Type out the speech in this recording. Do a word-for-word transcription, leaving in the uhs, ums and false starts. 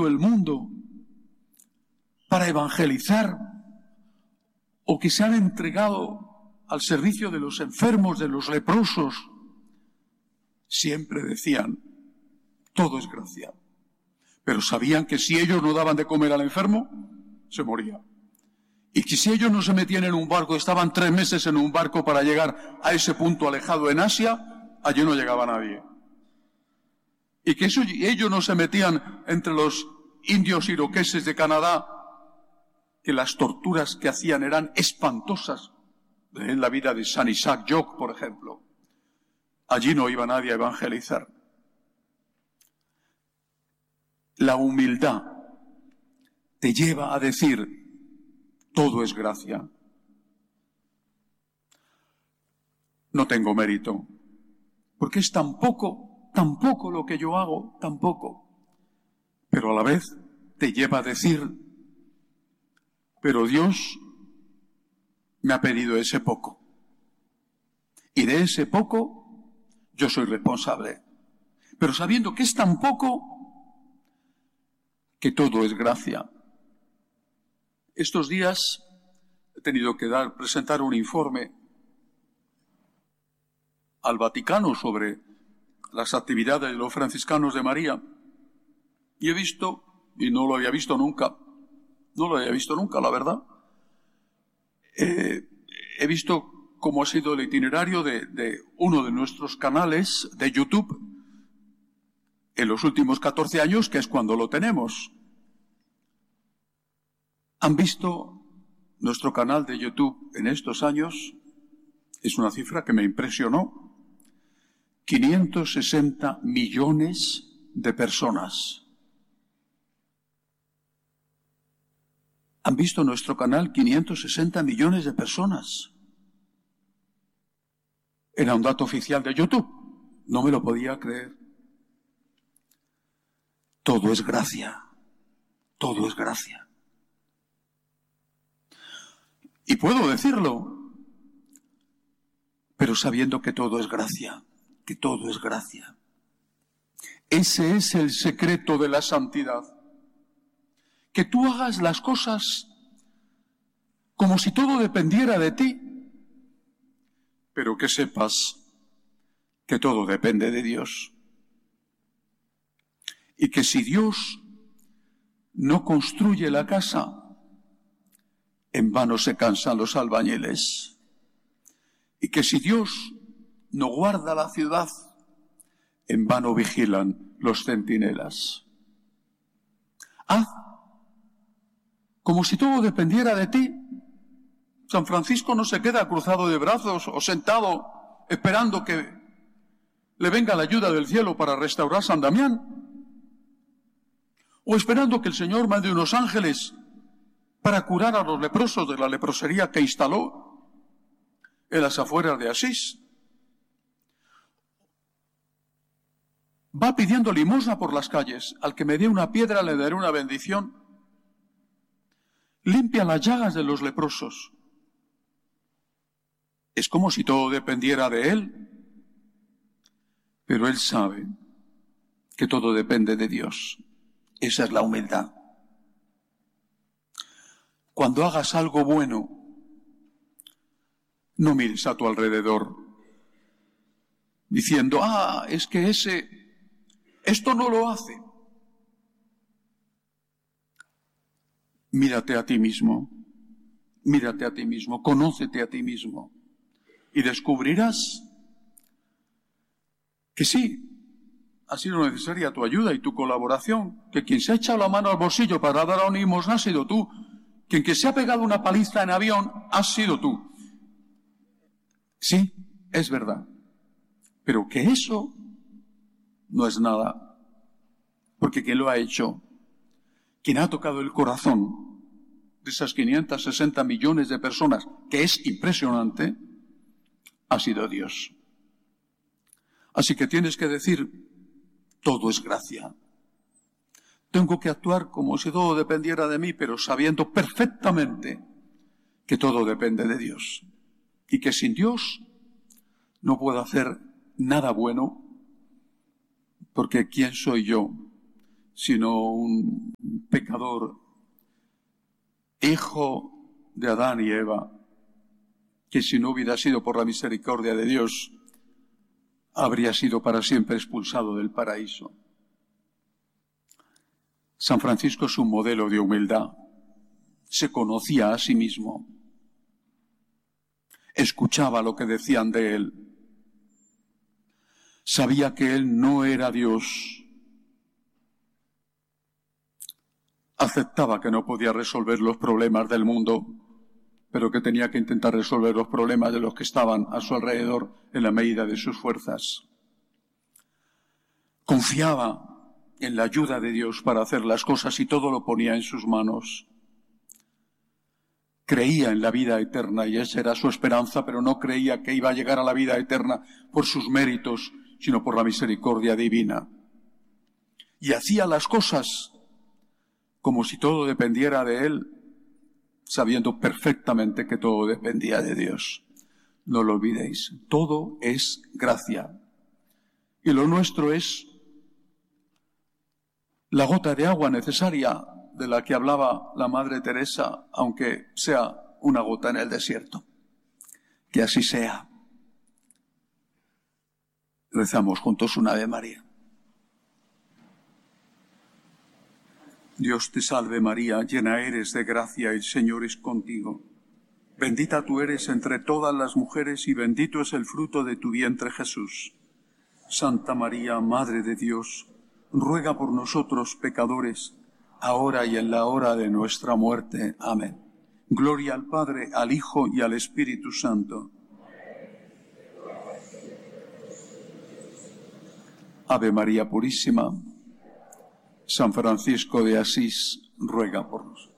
recorrido el mundo para evangelizar o que se han entregado al servicio de los enfermos, de los leprosos, siempre decían, todo es gracia. Pero sabían que si ellos no daban de comer al enfermo, se moría. Y que si ellos no se metían en un barco, estaban tres meses en un barco para llegar a ese punto alejado en Asia, allí no llegaba nadie. Y que eso, ellos no se metían entre los indios iroqueses de Canadá, que las torturas que hacían eran espantosas. En la vida de San Isaac Jock, por ejemplo. Allí no iba nadie a evangelizar. La humildad te lleva a decir, todo es gracia. No tengo mérito, porque es tan poco, tan poco lo que yo hago, tan poco. Pero a la vez te lleva a decir, pero Dios me ha pedido ese poco. Y de ese poco yo soy responsable. Pero sabiendo que es tan poco que todo es gracia. Estos días he tenido que dar, presentar un informe al Vaticano sobre las actividades de los franciscanos de María. Y he visto, y no lo había visto nunca, no lo había visto nunca, la verdad, eh, he visto cómo ha sido el itinerario de, de uno de nuestros canales de YouTube en los últimos catorce años, que es cuando lo tenemos. ¿Han visto nuestro canal de YouTube en estos años? Es una cifra que me impresionó. quinientos sesenta millones de personas. ¿Han visto nuestro canal quinientos sesenta millones de personas? Era un dato oficial de YouTube. No me lo podía creer. Todo es gracia. Todo es gracia. Y puedo decirlo, pero sabiendo que todo es gracia, que todo es gracia. Ese es el secreto de la santidad. Que tú hagas las cosas como si todo dependiera de ti, pero que sepas que todo depende de Dios. Y que si Dios no construye la casa, en vano se cansan los albañiles. Y que si Dios no guarda la ciudad, en vano vigilan los centinelas. Haz como si todo dependiera de ti. San Francisco no se queda cruzado de brazos o sentado esperando que le venga la ayuda del cielo para restaurar San Damián, o esperando que el Señor mande unos ángeles para curar a los leprosos de la leprosería que instaló en las afueras de Asís. Va pidiendo limosna por las calles. Al que me dé una piedra le daré una bendición. Limpia las llagas de los leprosos. Es como si todo dependiera de él. Pero él sabe que todo depende de Dios. Esa es la humildad. Cuando hagas algo bueno, no mires a tu alrededor diciendo, ah, es que ese, esto no lo hace. Mírate a ti mismo, mírate a ti mismo, conócete a ti mismo y descubrirás que sí, ha sido necesaria tu ayuda y tu colaboración, que quien se ha echado la mano al bolsillo para dar a un limosna ha sido tú, quien que se ha pegado una paliza en avión has sido tú. Sí, es verdad, pero que eso no es nada, porque quien lo ha hecho, quien ha tocado el corazón de esas quinientos sesenta millones de personas, que es impresionante, ha sido Dios. Así que tienes que decir, todo es gracia. Tengo que actuar como si todo dependiera de mí, pero sabiendo perfectamente que todo depende de Dios. Y que sin Dios no puedo hacer nada bueno, porque ¿quién soy yo sino un pecador, hijo de Adán y Eva, que si no hubiera sido por la misericordia de Dios, habría sido para siempre expulsado del paraíso. San Francisco es un modelo de humildad. Se conocía a sí mismo. Escuchaba lo que decían de él. Sabía que él no era Dios. Aceptaba que no podía resolver los problemas del mundo, pero que tenía que intentar resolver los problemas de los que estaban a su alrededor en la medida de sus fuerzas. Confiaba en la ayuda de Dios para hacer las cosas y todo lo ponía en sus manos. Creía en la vida eterna y esa era su esperanza, pero no creía que iba a llegar a la vida eterna por sus méritos, sino por la misericordia divina. Y hacía las cosas como si todo dependiera de él, sabiendo perfectamente que todo dependía de Dios. No lo olvidéis, todo es gracia. Y lo nuestro es la gota de agua necesaria de la que hablaba la Madre Teresa, aunque sea una gota en el desierto. Que así sea. Rezamos juntos un Ave María. Dios te salve María, llena eres de gracia, el Señor es contigo. Bendita tú eres entre todas las mujeres y bendito es el fruto de tu vientre Jesús. Santa María, Madre de Dios, ruega por nosotros pecadores, ahora y en la hora de nuestra muerte. Amén. Gloria al Padre, al Hijo y al Espíritu Santo. Ave María Purísima, San Francisco de Asís, ruega por nosotros.